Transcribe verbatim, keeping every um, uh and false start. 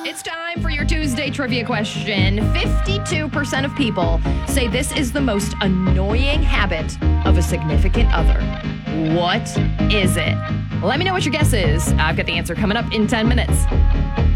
It's time for your Tuesday trivia question. fifty-two percent of people say this is the most annoying habit of a significant other. What is it? Let me know what your guess is. I've got the answer coming up in ten minutes.